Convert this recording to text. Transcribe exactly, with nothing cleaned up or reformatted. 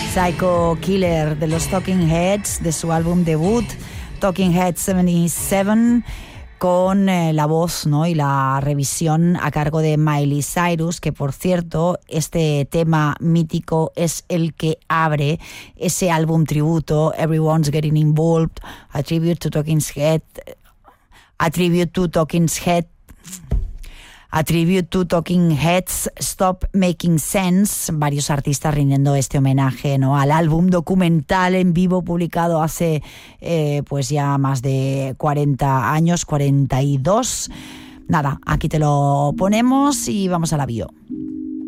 Psycho Killer de los Talking Heads, de su álbum debut Talking Heads setenta y siete, con eh, la voz, ¿no?, y la revisión a cargo de Miley Cyrus, que por cierto, este tema mítico es el que abre ese álbum tributo, Everyone's Getting Involved, a tribute to Talking Head, a tribute to Talking Head, a tribute to Talking Heads, Stop Making Sense. Varios artistas rindiendo este homenaje, ¿no?, al álbum documental en vivo publicado hace eh, pues ya más de cuarenta años, cuarenta y dos. Nada, aquí te lo ponemos y vamos a la bio.